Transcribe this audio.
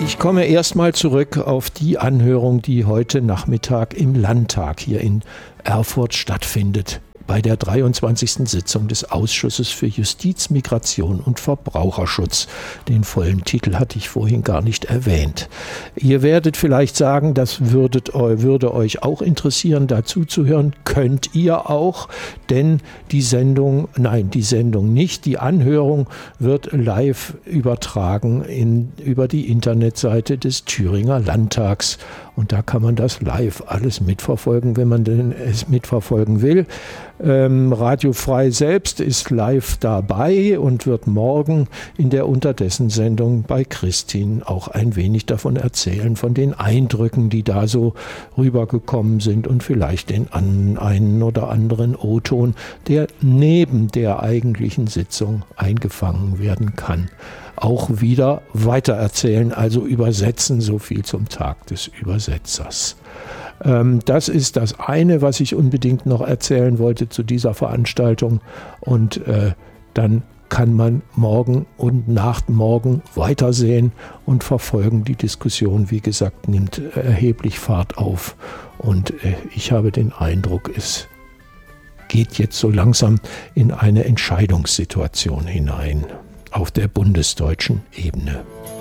Ich komme erstmal zurück auf die Anhörung, die heute Nachmittag im Landtag hier in Erfurt stattfindet. Bei der 23. Sitzung des Ausschusses für Justiz, Migration und Verbraucherschutz. Den vollen Titel hatte ich vorhin gar nicht erwähnt. Ihr werdet vielleicht sagen, das würde euch auch interessieren, dazu zu hören. Könnt ihr auch, denn die Sendung nicht. Die Anhörung wird live übertragen über die Internetseite des Thüringer Landtags. Und da kann man das live alles mitverfolgen, wenn man denn es mitverfolgen will. Radio Frei selbst ist live dabei und wird morgen in der Unterdessen-Sendung bei Christine auch ein wenig davon erzählen, von den Eindrücken, die da so rübergekommen sind und vielleicht den einen oder anderen O-Ton, der neben der eigentlichen Sitzung eingefangen werden kann. Auch wieder weitererzählen, also übersetzen, so viel zum Tag des Übersetzers. Das ist das eine, was ich unbedingt noch erzählen wollte zu dieser Veranstaltung. Und dann kann man morgen und nach morgen weitersehen und verfolgen. Die Diskussion, wie gesagt, nimmt erheblich Fahrt auf. Und ich habe den Eindruck, es geht jetzt so langsam in eine Entscheidungssituation hinein auf der bundesdeutschen Ebene.